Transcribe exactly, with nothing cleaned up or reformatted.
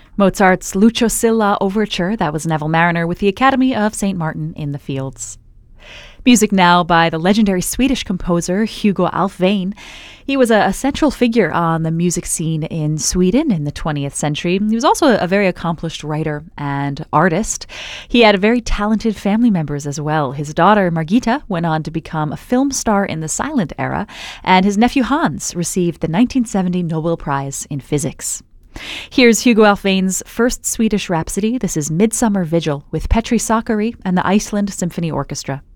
Mozart's Lucio Silla Overture, that was Neville Marriner with the Academy of Saint Martin in the Fields. Music now by the legendary Swedish composer Hugo Alfvén. He was a, a central figure on the music scene in Sweden in the twentieth century. He was also a very accomplished writer and artist. He had very talented family members as well. His daughter Margita went on to become a film star in the silent era, and his nephew Hans received the nineteen seventy Nobel Prize in Physics. Here's Hugo Alfvén's first Swedish Rhapsody. This is Midsummer Vigil with Petri Sakari and the Iceland Symphony Orchestra.